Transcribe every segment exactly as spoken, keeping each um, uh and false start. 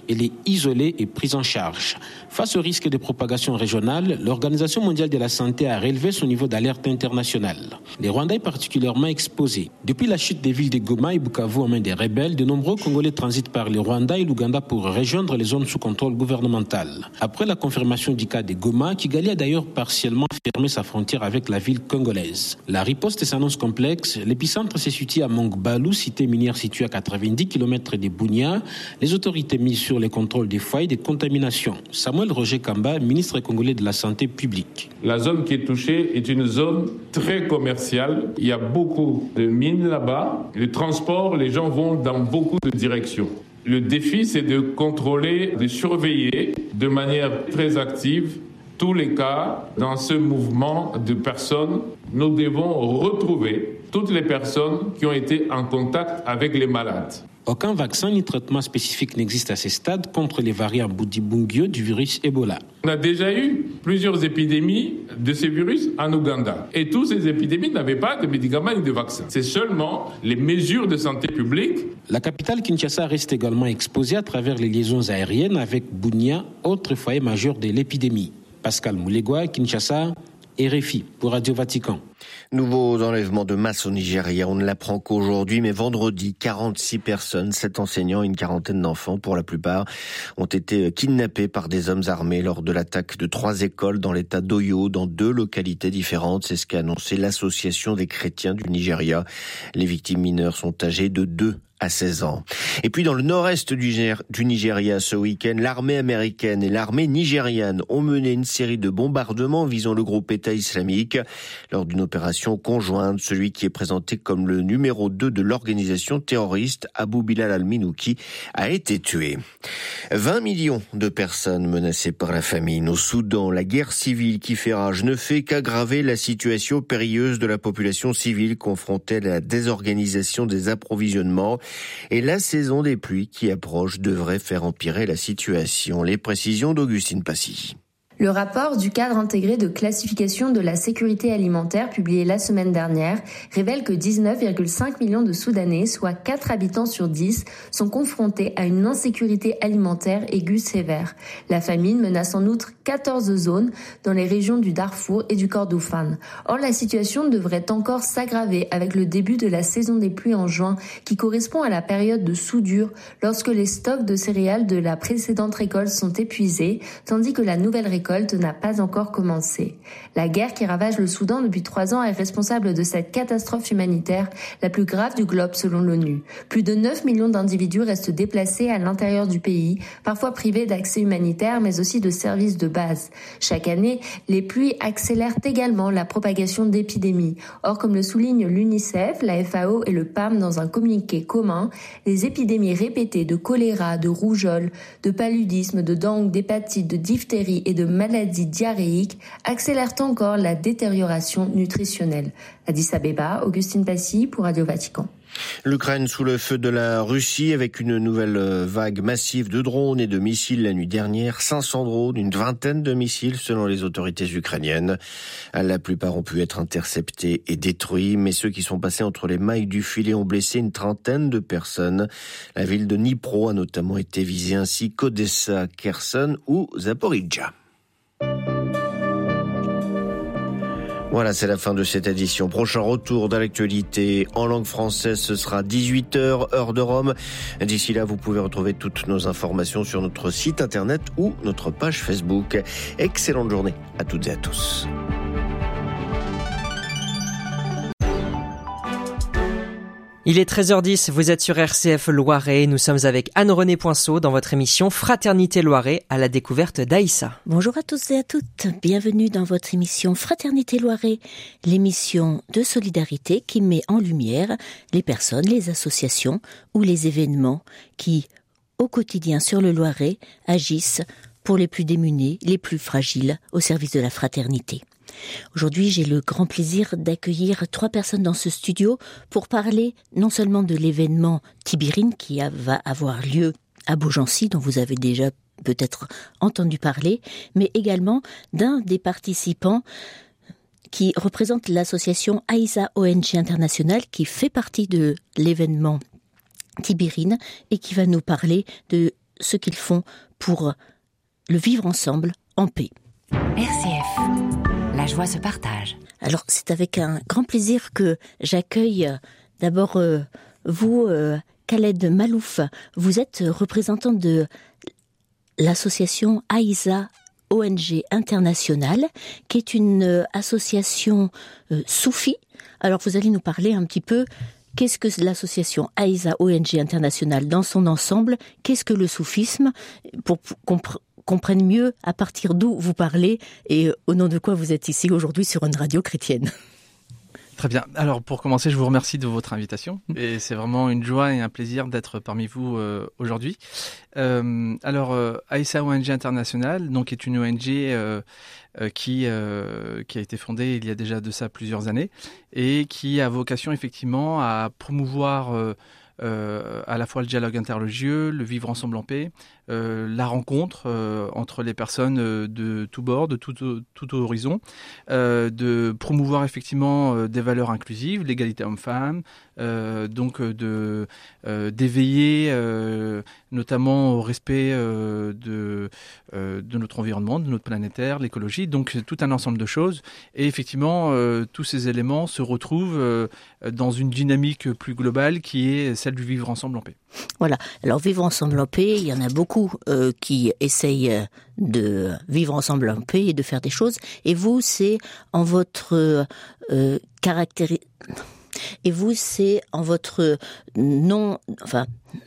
Elle est isolée et prise en charge. Face au risque de propagation régionale, l'Organisation mondiale de la santé a relevé son niveau d'alerte internationale. Le Rwanda est particulièrement exposé. Depuis la chute des villes de Goma et Bukavu en main des rebelles, de nombreux Congolais transitent par le Rwanda et l'Ouganda pour rejoindre les zones sous contrôle gouvernemental. Après la confirmation du cas de Goma, Kigali a d'ailleurs partiellement fermé sa frontière avec la ville congolaise. La riposte s'annonce complexe. L'épicentre se situe à Mongbalou, cité minière située à quatre-vingt-dix kilomètres de Bunia. Les autorités misent sur le contrôle des foyers de contamination. Samuel Roger Kamba, ministre congolais de la Santé publique. La zone qui est touchée est une zone très commerciale. Il y a beaucoup de mines là-bas. Le transport, les gens vont dans beaucoup de directions. Le défi, c'est de contrôler, de surveiller de manière très active tous les cas. Dans ce mouvement de personnes, nous devons retrouver toutes les personnes qui ont été en contact avec les malades. Aucun vaccin ni traitement spécifique n'existe à ce stade contre les variants Bundibugyo du virus Ebola. On a déjà eu plusieurs épidémies de ce virus en Ouganda. Et toutes ces épidémies n'avaient pas de médicaments ni de vaccins. C'est seulement les mesures de santé publique. La capitale Kinshasa reste également exposée à travers les liaisons aériennes avec Bunia, autre foyer majeur de l'épidémie. Pascal Moulegua, Kinshasa, R F I pour Radio Vatican. Nouveau enlèvement de masse au Nigeria. On ne l'apprend qu'aujourd'hui, mais vendredi, quarante-six personnes, sept enseignants et une quarantaine d'enfants, pour la plupart, ont été kidnappés par des hommes armés lors de l'attaque de trois écoles dans l'état d'Oyo, dans deux localités différentes. C'est ce qu'a annoncé l'Association des chrétiens du Nigeria. Les victimes mineures sont âgées de deux à seize ans. Et puis dans le nord-est du Nigeria, ce week-end, l'armée américaine et l'armée nigériane ont mené une série de bombardements visant le groupe État islamique lors d'une opération conjointe. Celui qui est présenté comme le numéro deux de l'organisation terroriste, Abu Bilal al-Minouki, a été tué. vingt millions de personnes menacées par la famine. Au Soudan, la guerre civile qui fait rage ne fait qu'aggraver la situation périlleuse de la population civile confrontée à la désorganisation des approvisionnements. Et la saison des pluies qui approche devrait faire empirer la situation. Les précisions d'Augustine Passy. Le rapport du cadre intégré de classification de la sécurité alimentaire publié la semaine dernière révèle que dix-neuf virgule cinq millions de Soudanais, soit quatre habitants sur dix, sont confrontés à une insécurité alimentaire aiguë sévère. La famine menace en outre quatorze zones dans les régions du Darfour et du Kordofan. Or, la situation devrait encore s'aggraver avec le début de la saison des pluies en juin, qui correspond à la période de soudure lorsque les stocks de céréales de la précédente récolte sont épuisés, tandis que la nouvelle récolte n'a pas encore commencé. La guerre qui ravage le Soudan depuis trois ans est responsable de cette catastrophe humanitaire, la plus grave du globe selon l'ONU. Plus de neuf millions d'individus restent déplacés à l'intérieur du pays, parfois privés d'accès humanitaire, mais aussi de services de base. Chaque année, les pluies accélèrent également la propagation d'épidémies. Or, comme le souligne l'UNICEF, la F A O et le P A M dans un communiqué commun, les épidémies répétées de choléra, de rougeole, de paludisme, de dengue, d'hépatite, de diphtérie et de maladies diarrhéiques accélèrent encore la détérioration nutritionnelle. Addis Abeba, Augustine Passy pour Radio Vatican. L'Ukraine sous le feu de la Russie avec une nouvelle vague massive de drones et de missiles la nuit dernière. cinq cents drones, une vingtaine de missiles selon les autorités ukrainiennes. La plupart ont pu être interceptés et détruits, mais ceux qui sont passés entre les mailles du filet ont blessé une trentaine de personnes. La ville de Dnipro a notamment été visée, ainsi qu'Odessa, Kherson ou Zaporizhzhia. Voilà, c'est la fin de cette édition. Prochain retour de l'actualité en langue française, ce sera dix-huit heures, heure de Rome. D'ici là, vous pouvez retrouver toutes nos informations sur notre site internet ou notre page Facebook. Excellente journée à toutes et à tous. Il est treize heures dix, vous êtes sur R C F Loiret, nous sommes avec Anne-Renée Poinceau dans votre émission Fraternité Loiret à la découverte d'Aïssa. Bonjour à tous et à toutes, bienvenue dans votre émission Fraternité Loiret, l'émission de solidarité qui met en lumière les personnes, les associations ou les événements qui, au quotidien sur le Loiret, agissent pour les plus démunis, les plus fragiles, au service de la fraternité. Aujourd'hui, j'ai le grand plaisir d'accueillir trois personnes dans ce studio pour parler non seulement de l'événement Tibirine qui va avoir lieu à Beaugency, dont vous avez déjà peut-être entendu parler, mais également d'un des participants qui représente l'association Aïssa O N G International qui fait partie de l'événement Tibirine et qui va nous parler de ce qu'ils font pour le vivre ensemble en paix. R C F, la joie se partage. Alors, c'est avec un grand plaisir que j'accueille euh, d'abord euh, vous, euh, Khaled Malouf. Vous êtes représentant de l'association Aïssa O N G International, qui est une euh, association euh, soufie. Alors, vous allez nous parler un petit peu, qu'est-ce que l'association Aïssa O N G International dans son ensemble, qu'est-ce que le soufisme, pour qu'on pr- comprenne mieux à partir d'où vous parlez et au nom de quoi vous êtes ici aujourd'hui sur une radio chrétienne. Très bien. Alors pour commencer, je vous remercie de votre invitation et c'est vraiment une joie et un plaisir d'être parmi vous euh, aujourd'hui. Euh, alors euh, Aïssa O N G International, donc est une O N G euh, euh, qui euh, qui a été fondée il y a déjà de ça plusieurs années et qui a vocation effectivement à promouvoir euh, Euh, à la fois le dialogue interreligieux, le vivre ensemble en paix, euh, la rencontre euh, entre les personnes euh, de tous bords, de tout, tout horizon, euh, de promouvoir effectivement euh, des valeurs inclusives, l'égalité homme-femme, euh, donc euh, de euh, d'éveiller euh, notamment au respect euh, de euh, de notre environnement, de notre planète Terre, l'écologie. Donc c'est tout un ensemble de choses. Et effectivement, euh, tous ces éléments se retrouvent euh, dans une dynamique plus globale qui est celle du vivre ensemble en paix. Voilà. Alors vivre ensemble en paix, il y en a beaucoup euh, qui essayent de vivre ensemble en paix et de faire des choses. Et vous, c'est en votre euh, caractéri... Et vous, c'est en votre nom, enfin,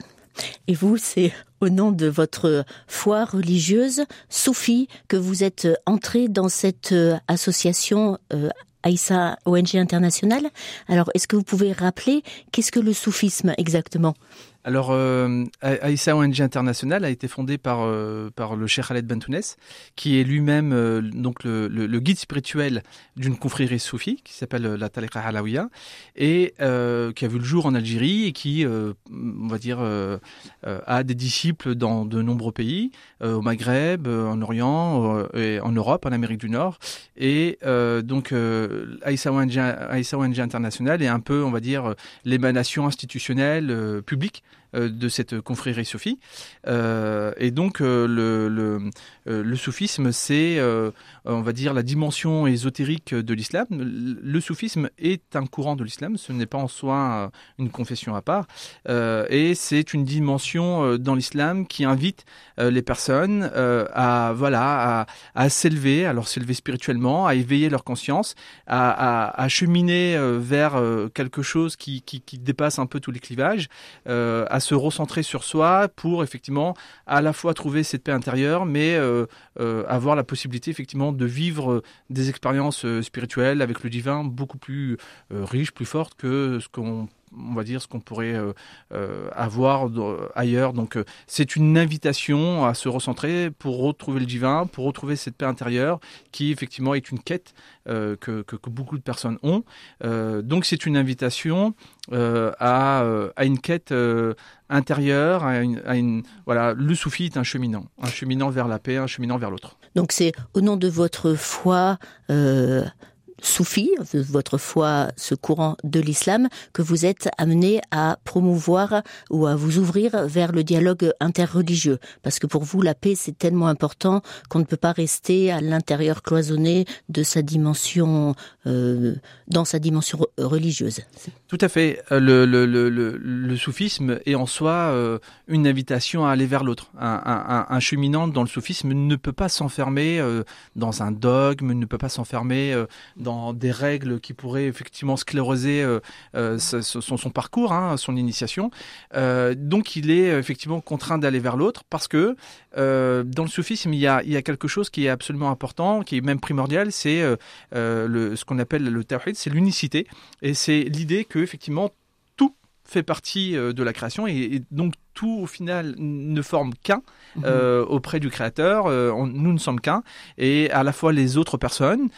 et vous, c'est au nom de votre foi religieuse soufie que vous êtes entré dans cette association euh, Aïssa O N G International. Alors, est-ce que vous pouvez rappeler qu'est-ce que le soufisme exactement ? Alors, euh, Aïssa O N G International a été fondée par euh, par le Cheikh Khaled Bentounes, qui est lui-même euh, donc le, le, le guide spirituel d'une confrérie soufie qui s'appelle la Tariqa Alawiya et euh, qui a vu le jour en Algérie et qui, euh, on va dire, euh, euh, a des disciples dans de nombreux pays, euh, au Maghreb, euh, en Orient, euh, et en Europe, en Amérique du Nord. Et euh, donc, euh, Aïssa O N G, Aïssa O N G International est un peu, on va dire, l'émanation institutionnelle euh, publique de cette confrérie soufie. Euh, et donc, euh, le, le, euh, le soufisme, c'est, euh, on va dire, la dimension ésotérique de l'islam. Le soufisme est un courant de l'islam, ce n'est pas en soi une confession à part. Euh, et c'est une dimension euh, dans l'islam qui invite euh, les personnes euh, à, voilà, à, à s'élever, alors s'élever spirituellement, à éveiller leur conscience, à, à, à cheminer euh, vers euh, quelque chose qui, qui, qui dépasse un peu tous les clivages, euh, à se recentrer sur soi pour effectivement à la fois trouver cette paix intérieure, mais euh, euh, avoir la possibilité effectivement de vivre des expériences euh, spirituelles avec le divin beaucoup plus euh, riches, plus fortes que ce qu'on on va dire ce qu'on pourrait euh, euh, avoir ailleurs. Donc euh, c'est une invitation à se recentrer pour retrouver le divin, pour retrouver cette paix intérieure qui effectivement est une quête euh, que, que, que beaucoup de personnes ont. Euh, donc c'est une invitation euh, à, euh, à une quête euh, intérieure, à une, à une, voilà, le soufi est un cheminant, un cheminant vers la paix, un cheminant vers l'autre. Donc c'est au nom de votre foi euh soufi, votre foi, ce courant de l'islam, que vous êtes amené à promouvoir ou à vous ouvrir vers le dialogue interreligieux. Parce que pour vous, la paix, c'est tellement important qu'on ne peut pas rester à l'intérieur cloisonné de sa dimension, euh, dans sa dimension religieuse. Tout à fait. Le, le, le, le, le soufisme est en soi euh, une invitation à aller vers l'autre. Un, un, un cheminant dans le soufisme ne peut pas s'enfermer euh, dans un dogme, ne peut pas s'enfermer euh, dans des règles qui pourraient effectivement scléroser euh, euh, son, son parcours, hein, son initiation. Euh, donc il est effectivement contraint d'aller vers l'autre parce que euh, dans le soufisme, il y, a, il y a quelque chose qui est absolument important, qui est même primordial, c'est euh, euh, le, ce qu'on appelle le tawhid, c'est l'unicité. Et c'est l'idée que effectivement tout fait partie de la création et, et donc tout au final ne forme qu'un euh, mmh. auprès du créateur. Euh, on, nous ne sommes qu'un et à la fois les autres personnes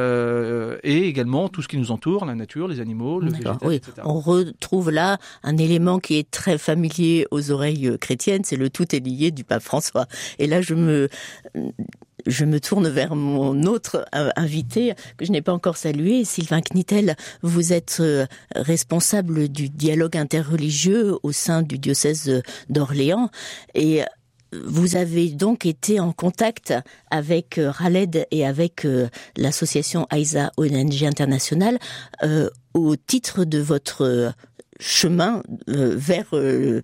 euh, et également tout ce qui nous entoure, la nature, les animaux, le végétal, oui. et cetera. On retrouve là un élément qui est très familier aux oreilles chrétiennes, c'est le tout est lié du pape François. Et là je me Je me tourne vers mon autre invité que je n'ai pas encore salué, Sylvain Knitel. Vous êtes responsable du dialogue interreligieux au sein du diocèse d'Orléans et vous avez donc été en contact avec euh, Khaled et avec euh, l'association Aïssa O N G International euh, au titre de votre euh, chemin euh, vers euh,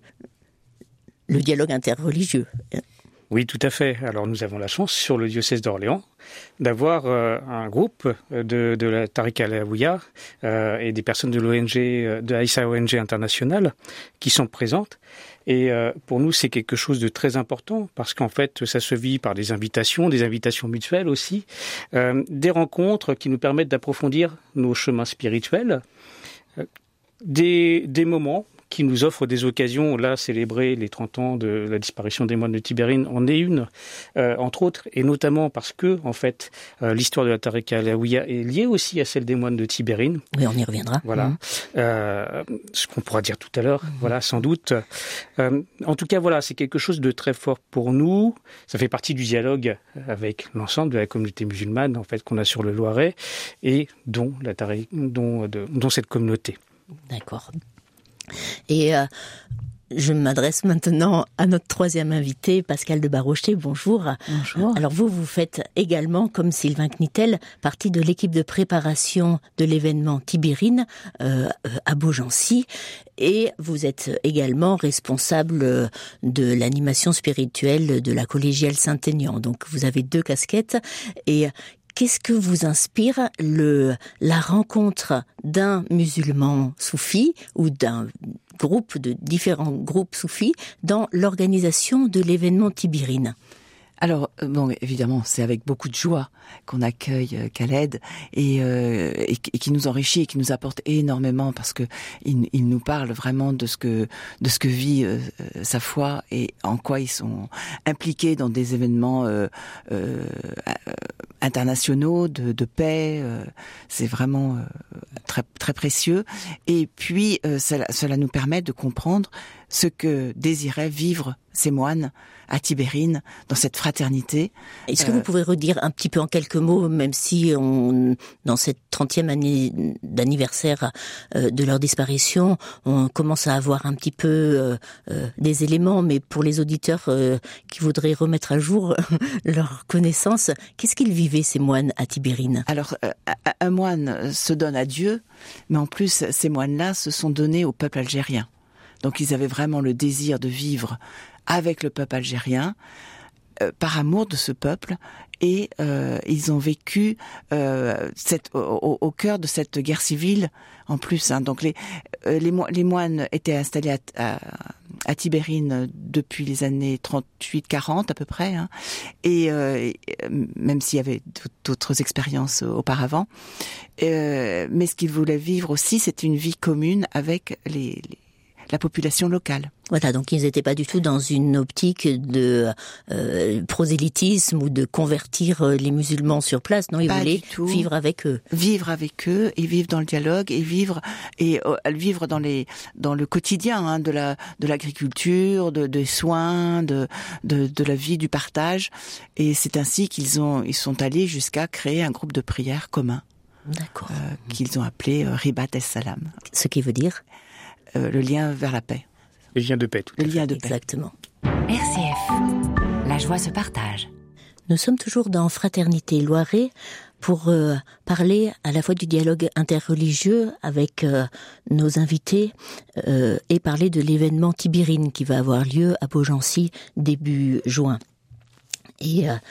le dialogue interreligieux. Oui, tout à fait. Alors nous avons la chance sur le diocèse d'Orléans d'avoir euh, un groupe de, de la Tariqa Alaouia euh, et des personnes de l'O N G, de Aïssa O N G International qui sont présentes. Et euh, pour nous, c'est quelque chose de très important parce qu'en fait, ça se vit par des invitations, des invitations mutuelles aussi, euh, des rencontres qui nous permettent d'approfondir nos chemins spirituels, euh, des, des moments qui nous offrent des occasions. Là, célébrer les trente ans de la disparition des moines de Tibérine en est une, euh, entre autres, et notamment parce que, en fait, euh, l'histoire de la Tariqa Alaouia est liée aussi à celle des moines de Tibérine. Oui, on y reviendra. Voilà, mmh. euh, ce qu'on pourra dire tout à l'heure, mmh. voilà, sans doute. Euh, en tout cas, voilà, c'est quelque chose de très fort pour nous. Ça fait partie du dialogue avec l'ensemble de la communauté musulmane, en fait, qu'on a sur le Loiret, et dont, la Tariqa, dont, de, dont cette communauté. D'accord. Et euh, je m'adresse maintenant à notre troisième invité, Pascal de Barochet. Bonjour. Bonjour. Alors vous, vous faites également, comme Sylvain Knitel, partie de l'équipe de préparation de l'événement Tibérine euh, à Beaugency. Et vous êtes également responsable de l'animation spirituelle de la collégiale Saint-Aignan. Donc vous avez deux casquettes. Et qu'est-ce que vous inspire le, la rencontre d'un musulman soufi ou d'un groupe de différents groupes soufis dans l'organisation de l'événement Tibérine ? Alors, bon, évidemment, c'est avec beaucoup de joie qu'on accueille euh, Khaled et, euh, et, et qui nous enrichit et qui nous apporte énormément parce que il, il nous parle vraiment de ce que de ce que vit euh, sa foi et en quoi ils sont impliqués dans des événements euh, euh, internationaux de, de paix. Euh, c'est vraiment euh, très très précieux. Et puis, euh, cela, cela nous permet de comprendre ce que désiraient vivre ces moines à Tibérine, dans cette fraternité. Est-ce que euh, vous pouvez redire un petit peu en quelques mots, même si on, dans cette trentième année d'anniversaire euh, de leur disparition, on commence à avoir un petit peu euh, euh, des éléments, mais pour les auditeurs euh, qui voudraient remettre à jour leur connaissance, qu'est-ce qu'ils vivaient ces moines à Tibérine ? Alors, euh, un moine se donne à Dieu, mais en plus, ces moines-là se sont donnés au peuple algérien. Donc ils avaient vraiment le désir de vivre avec le peuple algérien, euh, par amour de ce peuple, et euh, ils ont vécu euh, cette, au, au cœur de cette guerre civile en plus. Hein. Donc les, euh, les, mo- les moines étaient installés à, à, à Tibérine depuis les années trente-huit quarante à peu près, hein. et, euh, et même s'il y avait d'autres expériences auparavant. Euh, mais ce qu'ils voulaient vivre aussi, c'était une vie commune avec les, les la population locale. Voilà, donc ils n'étaient pas du tout dans une optique de euh, prosélytisme ou de convertir les musulmans sur place. Non, ils pas voulaient vivre avec eux. Vivre avec eux et vivre dans le dialogue et vivre et euh, vivre dans les dans le quotidien hein, de la de l'agriculture, de des soins, de, de de la vie, du partage. Et c'est ainsi qu'ils ont ils sont allés jusqu'à créer un groupe de prière commun. D'accord. Euh, qu'ils ont appelé euh, Ribat es-Salam. Ce qui veut dire Euh, le lien vers la paix. Le lien de paix, tout Le lien de paix. Exactement. R C F, la joie se partage. Nous sommes toujours dans Fraternité Loiret pour euh, parler à la fois du dialogue interreligieux avec euh, nos invités euh, et parler de l'événement Tibérine qui va avoir lieu à Beaugency début juin. Et euh,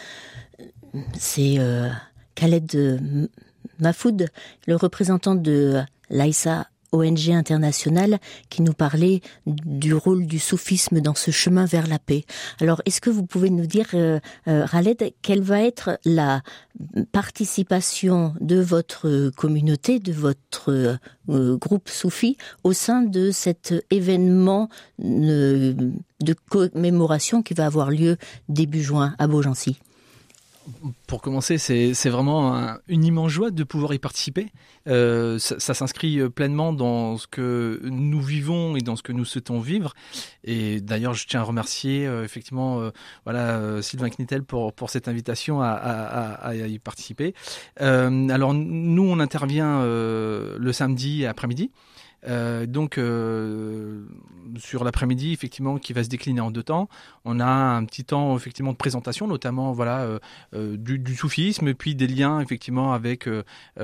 c'est euh, Khaled Mahfoud, le représentant de l'Aïssa O N G International, qui nous parlait du rôle du soufisme dans ce chemin vers la paix. Alors, est-ce que vous pouvez nous dire, euh, euh, Khaled, quelle va être la participation de votre communauté, de votre euh, groupe soufi, au sein de cet événement euh, de commémoration qui va avoir lieu début juin à Beaugency ? Pour commencer, c'est, c'est vraiment un, une immense joie de pouvoir y participer. Euh, ça, ça s'inscrit pleinement dans ce que nous vivons et dans ce que nous souhaitons vivre. Et d'ailleurs, je tiens à remercier euh, effectivement euh, voilà, euh, Sylvain Knitel pour, pour cette invitation à, à, à, à y participer. Euh, alors, nous, on intervient euh, le samedi après-midi. Euh, donc, euh, sur l'après-midi, effectivement, qui va se décliner en deux temps, on a un petit temps effectivement de présentation, notamment voilà euh, euh, du, du soufisme, et puis des liens effectivement avec euh,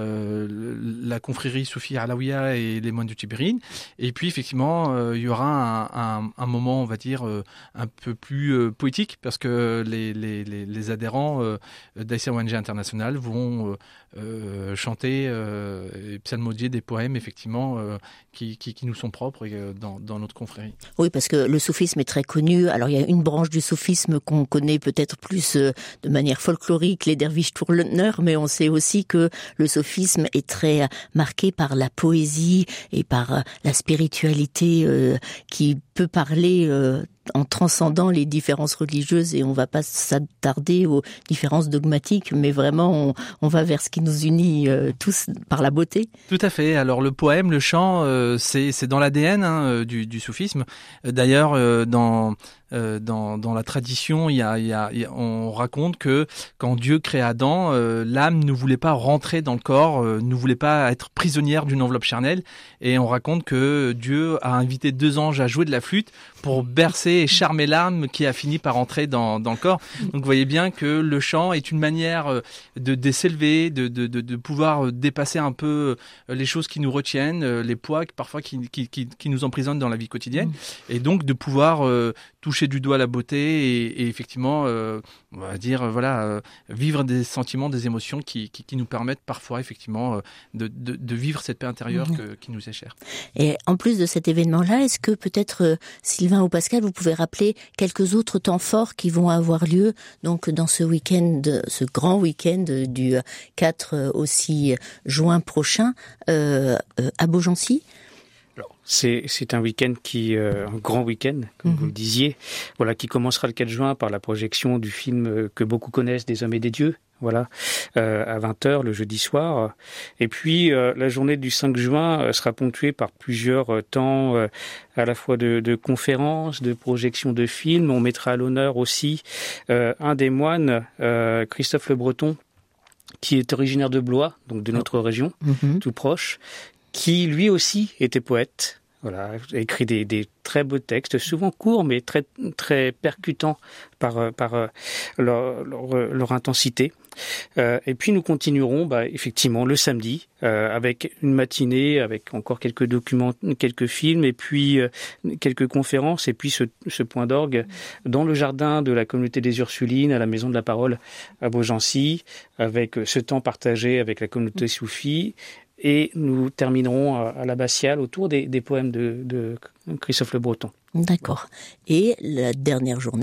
euh, la confrérie soufie alaouia et les moines du Tibérine. Et puis effectivement, euh, il y aura un, un, un moment, on va dire, euh, un peu plus euh, poétique, parce que les, les, les, les adhérents euh, d'Aïssa O N G International vont euh, euh, chanter euh, et psalmodier des poèmes effectivement euh, qui, qui, qui nous sont propres euh, dans, dans notre confrérie. Oui, parce que le soufisme est très connu. Alors, il y a une branche du soufisme qu'on connaît peut-être plus euh, de manière folklorique, les derviches tourneurs, mais on sait aussi que le soufisme est très marqué par la poésie et par euh, la spiritualité euh, qui peut parler euh, en transcendant les différences religieuses, et on va pas s'attarder aux différences dogmatiques, mais vraiment on, on va vers ce qui nous unit euh, tous par la beauté. Tout à fait. Alors le poème, le chant, euh, c'est, c'est dans l'A D N hein, du, du soufisme. D'ailleurs, euh, dans Euh, dans, dans la tradition, il y a, il y a, il y a, on raconte que quand Dieu crée Adam, euh, l'âme ne voulait pas rentrer dans le corps, euh, ne voulait pas être prisonnière d'une enveloppe charnelle. Et on raconte que Dieu a invité deux anges à jouer de la flûte pour bercer et charmer l'âme qui a fini par entrer dans, dans le corps. Donc vous voyez bien que le chant est une manière de, de s'élever, de, de, de, de pouvoir dépasser un peu les choses qui nous retiennent, les poids parfois qui, qui, qui, qui nous emprisonnent dans la vie quotidienne. Et donc de pouvoir euh, toucher du doigt la beauté et, et effectivement, euh, on va dire, euh, voilà, euh, vivre des sentiments, des émotions qui, qui, qui nous permettent parfois, effectivement, euh, de, de, de vivre cette paix intérieure que, qui nous est chère. Et en plus de cet événement-là, est-ce que peut-être, euh, Sylvain ou Pascal, vous pouvez rappeler quelques autres temps forts qui vont avoir lieu donc dans ce week-end, ce grand week-end du quatre au six juin prochain euh, euh, à Beaugency? Alors, c'est, c'est un week-end qui, euh, un grand week-end, comme mmh. vous le disiez, voilà, qui commencera le quatre juin par la projection du film que beaucoup connaissent, Des Hommes et des Dieux, voilà, euh, à vingt heures le jeudi soir. Et puis, euh, la journée du cinq juin euh, sera ponctuée par plusieurs euh, temps, euh, à la fois de, de conférences, de projections de films. On mettra à l'honneur aussi euh, un des moines, euh, Christophe Le Breton, qui est originaire de Blois, donc de notre région, mmh. tout proche, qui lui aussi était poète, voilà, a écrit des, des très beaux textes, souvent courts mais très très percutants par par leur leur, leur intensité. Euh, et puis nous continuerons, bah, effectivement, le samedi euh, avec une matinée, avec encore quelques documents, quelques films, et puis euh, quelques conférences, et puis ce, ce point d'orgue dans le jardin de la communauté des Ursulines, à la Maison de la Parole à Beaugency, avec ce temps partagé avec la communauté soufie. Et nous terminerons à l'abbatiale autour des, des poèmes de, de Christophe Le Breton. D'accord. Et la dernière journée ?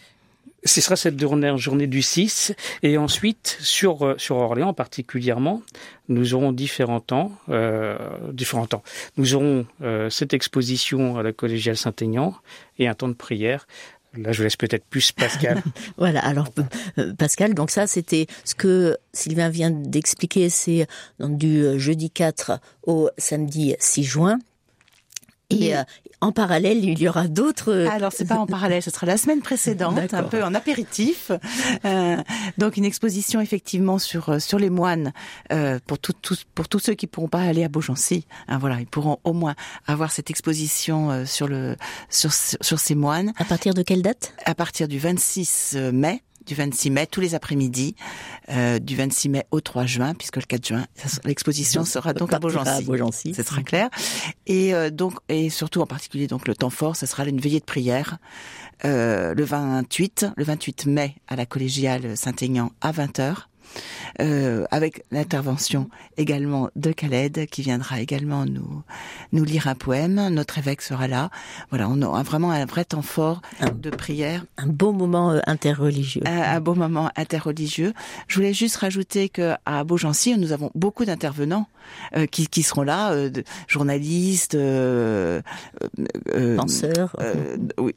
Ce sera cette dernière journée du six. Et ensuite, sur, sur Orléans particulièrement, nous aurons différents temps. Euh, différents temps. Nous aurons euh, cette exposition à la collégiale Saint-Aignan et un temps de prière. Là, je laisse peut-être plus Pascal. Voilà, alors euh, Pascal, donc ça, c'était ce que Sylvain vient d'expliquer, c'est donc, du jeudi quatre au samedi six juin. Et euh, en parallèle, il y aura d'autres... Alors, c'est pas en parallèle, ce sera la semaine précédente, D'accord. un peu en apéritif. Euh, donc, une exposition, effectivement, sur sur les moines, euh, pour, tout, tout, pour tous ceux qui pourront pas aller à Beaugency. Hein, voilà, ils pourront au moins avoir cette exposition euh, sur, le, sur, sur ces moines. À partir de quelle date ? À partir du vingt-six mai. Du vingt-six mai, tous les après-midi, euh, du vingt-six mai au trois juin, puisque le quatre juin, l'exposition sera donc à Beaugency. À Beaugency. Ce sera clair. Et euh, donc, et surtout en particulier, donc le temps fort, ce sera une veillée de prière, euh, le vingt-huit, le vingt-huit mai à la collégiale Saint-Aignan à vingt heures. Euh, avec l'intervention également de Khaled qui viendra également nous nous lire un poème. Notre évêque sera là. Voilà, on a vraiment un vrai temps fort un, de prière. Un beau moment euh, interreligieux. Un, un beau moment interreligieux. Je voulais juste rajouter que à Beaugency, nous avons beaucoup d'intervenants euh, qui qui seront là, euh, de, journalistes, euh, euh, penseurs, euh, oui,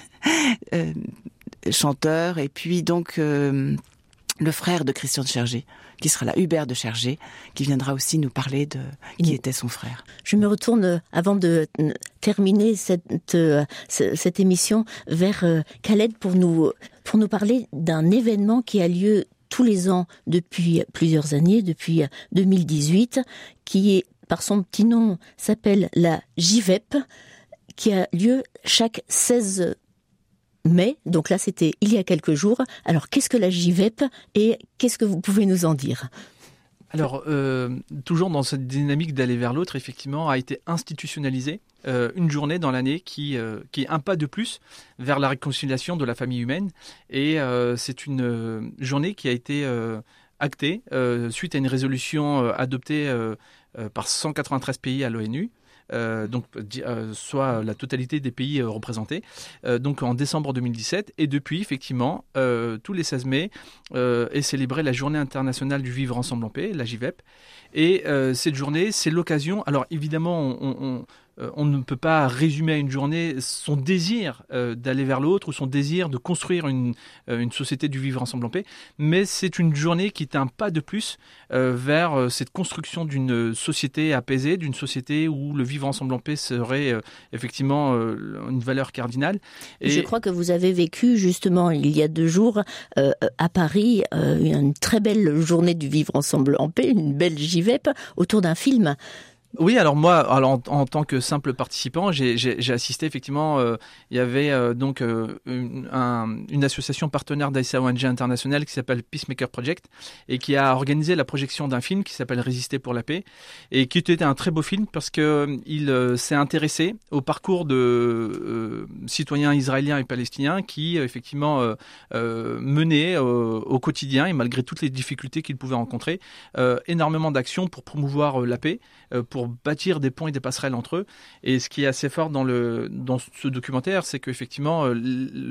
euh, chanteurs, et puis donc. Euh, le frère de Christian de Chergé, qui sera là, Hubert de Chergé, qui viendra aussi nous parler de qui était son frère. Je me retourne, avant de terminer cette, cette émission, vers Khaled pour nous, pour nous parler d'un événement qui a lieu tous les ans depuis plusieurs années, depuis deux mille dix-huit, qui est par son petit nom, s'appelle la J V E P, qui a lieu chaque seize mai. Donc là, c'était il y a quelques jours. Alors, qu'est-ce que la J V E P et qu'est-ce que vous pouvez nous en dire ? Alors, euh, toujours dans cette dynamique d'aller vers l'autre, effectivement, a été institutionnalisée euh, une journée dans l'année qui, euh, qui est un pas de plus vers la réconciliation de la famille humaine. Et euh, c'est une euh, journée qui a été euh, actée euh, suite à une résolution euh, adoptée euh, euh, par cent quatre-vingt-treize pays à l'ONU. Euh, donc euh, soit la totalité des pays euh, représentés, euh, donc en décembre deux mille dix-sept, et depuis effectivement euh, tous les seize mai euh, est célébrée la Journée internationale du vivre ensemble en paix, la J V E P, et euh, cette journée c'est l'occasion, alors évidemment on, on, on ne peut pas résumer à une journée son désir euh, d'aller vers l'autre ou son désir de construire une, euh, une société du vivre ensemble en paix, mais c'est une journée qui est un pas de plus euh, vers euh, cette construction d'une société apaisée, d'une société où le vivre ensemble en paix serait euh, effectivement euh, une valeur cardinale. Et je crois que vous avez vécu justement il y a deux jours euh, à Paris euh, une très belle journée du vivre ensemble en paix, une belle J V E P autour d'un film. Oui, alors moi, alors en, en tant que simple participant, j'ai, j'ai, j'ai assisté effectivement. Euh, il y avait euh, donc euh, une, un, une association partenaire d'I C A O N G internationale qui s'appelle Peacemaker Project et qui a organisé la projection d'un film qui s'appelle Résister pour la paix et qui était un très beau film parce que euh, il euh, s'est intéressé au parcours de euh, citoyens israéliens et palestiniens qui euh, effectivement euh, euh, menaient euh, au quotidien et malgré toutes les difficultés qu'ils pouvaient rencontrer, euh, énormément d'actions pour promouvoir euh, la paix, euh, pour bâtir des ponts et des passerelles entre eux. Et ce qui est assez fort dans, le, dans ce documentaire, c'est qu'effectivement, le,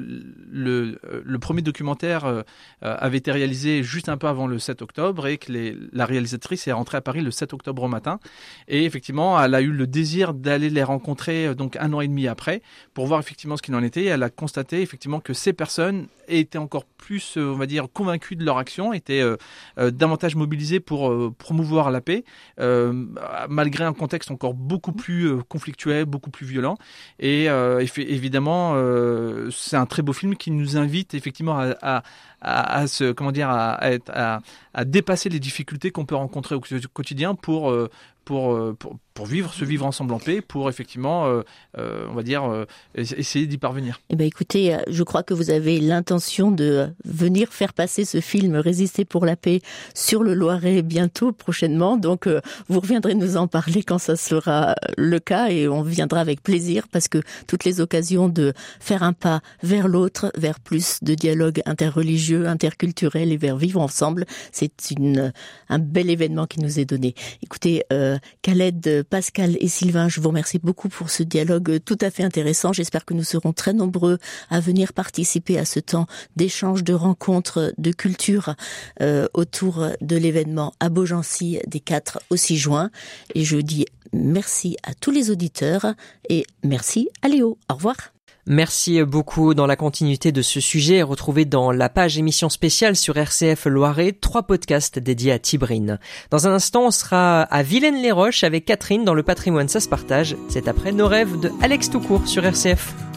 le, le premier documentaire euh, avait été réalisé juste un peu avant le sept octobre et que les, la réalisatrice est rentrée à Paris le sept octobre au matin. Et effectivement, elle a eu le désir d'aller les rencontrer donc un an et demi après pour voir effectivement ce qu'il en était. Et elle a constaté effectivement que ces personnes étaient encore plus, on va dire, convaincues de leur action, étaient euh, euh, davantage mobilisées pour euh, promouvoir la paix, euh, malgré un contexte encore beaucoup plus euh, conflictuel, beaucoup plus violent. Et euh, évidemment, euh, c'est un très beau film qui nous invite effectivement à, à, à, à se, comment dire, à, à, être, à, à dépasser les difficultés qu'on peut rencontrer au quotidien pour euh, Pour, pour, pour vivre, se vivre ensemble en paix, pour effectivement, euh, euh, on va dire, euh, essayer d'y parvenir. Eh ben, écoutez, je crois que vous avez l'intention de venir faire passer ce film Résister pour la paix sur le Loiret bientôt, prochainement. Donc, euh, vous reviendrez nous en parler quand ça sera le cas et on viendra avec plaisir parce que toutes les occasions de faire un pas vers l'autre, vers plus de dialogue interreligieux, interculturel et vers vivre ensemble, c'est une, un bel événement qui nous est donné. Écoutez, euh, Khaled, Pascal et Sylvain, je vous remercie beaucoup pour ce dialogue tout à fait intéressant. J'espère que nous serons très nombreux à venir participer à ce temps d'échange, de rencontres, de culture euh, autour de l'événement à Beaugency des quatre au six juin. Et je dis merci à tous les auditeurs et merci à Léo. Au revoir. Merci beaucoup. Dans la continuité de ce sujet, retrouvez dans la page émission spéciale sur R C F Loiret trois podcasts dédiés à Tibrine. Dans un instant, on sera à Villaines-les-Roches avec Catherine dans Le patrimoine ça se partage. C'est après Nos rêves de Alex Toucourt sur R C F.